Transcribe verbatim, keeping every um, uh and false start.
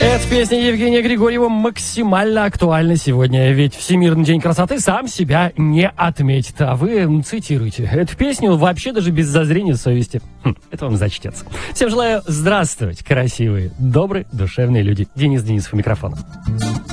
Эта песня Евгения Григорьева максимально актуальна сегодня, ведь Всемирный день красоты сам себя не отметит. А вы цитируете эту песню вообще даже без зазрения совести. Хм, это вам зачтется. Всем желаю здравствовать, красивые, добрые, душевные люди. Денис Денисов у микрофона.